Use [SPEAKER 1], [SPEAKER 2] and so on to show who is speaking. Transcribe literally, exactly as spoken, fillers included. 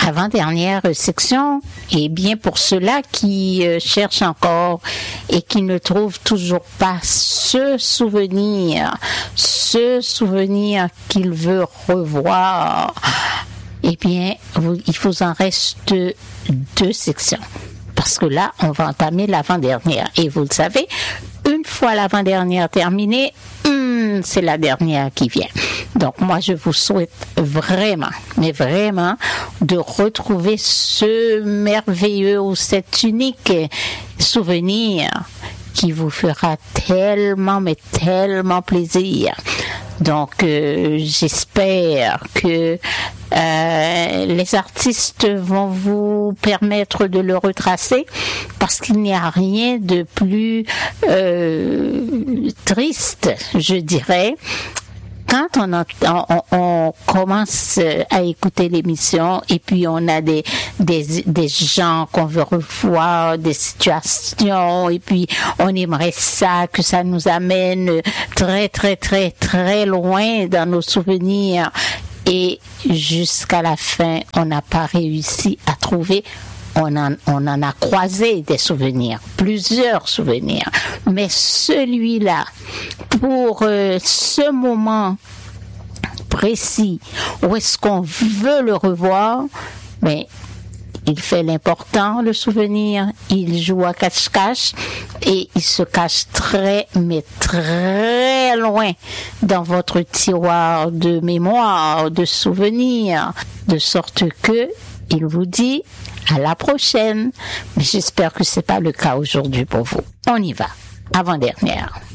[SPEAKER 1] avant-dernière section, et bien pour ceux-là qui euh, cherchent encore et qui ne trouvent toujours pas ce souvenir, ce souvenir qu'ils veulent revoir, eh bien, vous, il vous en reste deux sections. Parce que là, on va entamer l'avant-dernière. Et vous le savez, une fois l'avant-dernière terminée, hum, c'est la dernière qui vient. Donc, moi, je vous souhaite vraiment, mais vraiment, de retrouver ce merveilleux ou cet unique souvenir qui vous fera tellement, mais tellement plaisir. Donc, euh, j'espère que euh, les artistes vont vous permettre de le retracer, parce qu'il n'y a rien de plus euh, triste, je dirais, quand on, entend, on, on commence à écouter l'émission et puis on a des, des, des gens qu'on veut revoir, des situations, et puis on aimerait ça, que ça nous amène très, très, très, très loin dans nos souvenirs. Et jusqu'à la fin, on n'a pas réussi à trouver. On en, on en a croisé des souvenirs, plusieurs souvenirs. Mais celui-là, pour euh, ce moment précis, où est-ce qu'on veut le revoir, mais il fait l'important, le souvenir. Il joue à cache-cache et il se cache très, mais très loin dans votre tiroir de mémoire, de souvenirs, de sorte que il vous dit à la prochaine. Mais j'espère que c'est pas le cas aujourd'hui pour vous. On y va. Avant-dernière.